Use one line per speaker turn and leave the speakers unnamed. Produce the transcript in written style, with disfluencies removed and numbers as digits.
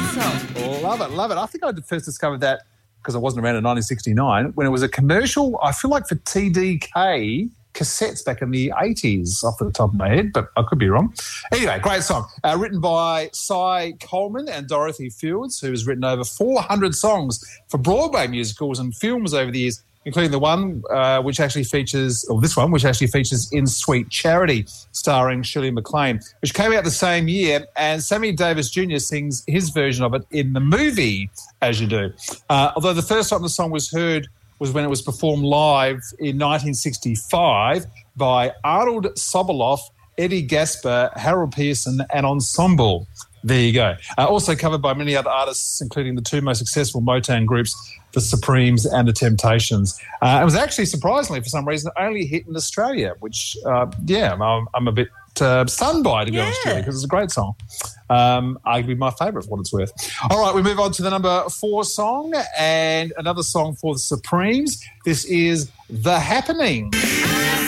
song.
Love it, love it. I think I first discovered that because I wasn't around in 1969 when it was a commercial, I feel like for TDK cassettes back in the 80s off the top of my head, but I could be wrong. Anyway, great song. Written by Cy Coleman and Dorothy Fields, who has written over 400 songs for Broadway musicals and films over the years, including the one which actually features In Sweet Charity, starring Shirley MacLaine, which came out the same year, and Sammy Davis Jr. sings his version of it in the movie As You Do. Although the first time the song was heard was when it was performed live in 1965 by Arnold Sobolov, Eddie Gasper, Harold Pearson and Ensemble. There you go. Also covered by many other artists, including the two most successful Motown groups, the Supremes and the Temptations. It was actually, surprisingly, for some reason, only hit in Australia, which, I'm a bit stunned by, to be honest with you, because it's a great song. Arguably my favourite, for what it's worth. All right, we move on to the number 4 song, and another song for the Supremes. This is The Happening.